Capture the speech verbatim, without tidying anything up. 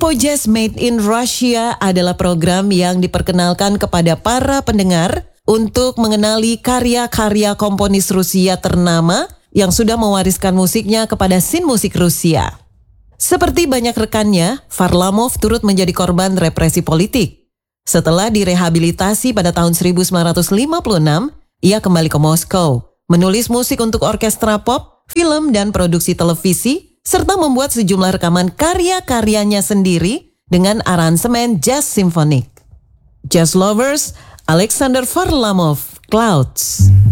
Info Jazz Made in Russia adalah program yang diperkenalkan kepada para pendengar untuk mengenali karya-karya komponis Rusia ternama yang sudah mewariskan musiknya kepada scene musik Rusia. Seperti banyak rekannya, Varlamov turut menjadi korban represi politik. Setelah direhabilitasi pada tahun seribu sembilan ratus lima puluh enam, ia kembali ke Moskow, menulis musik untuk orkestra pop, film, dan produksi televisi, serta membuat sejumlah rekaman karya-karyanya sendiri dengan aransemen jazz simfonik. Jazz lovers, Alexander Varlamov, Clouds.